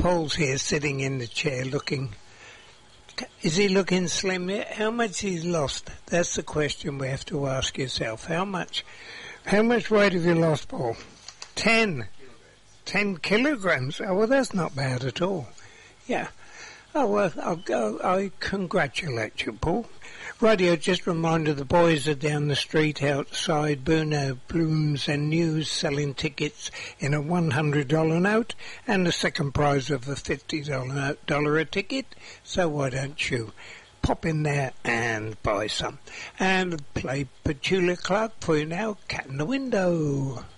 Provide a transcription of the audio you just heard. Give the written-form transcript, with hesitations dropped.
Paul's here sitting in the chair looking... Is he looking slim yet? How much he's lost? That's the question we have to ask yourself. How much weight have you lost, Paul? 10 kilograms. Oh, well, that's not bad at all. Yeah. Oh, well, I congratulate you, Paul. Radio just reminded the boys are down the street outside Bruno Blooms and News selling tickets in a $100 note and the second prize of a $50 a ticket. So why don't you pop in there and buy some? And play Petula Clark for you now, Cat in the Window.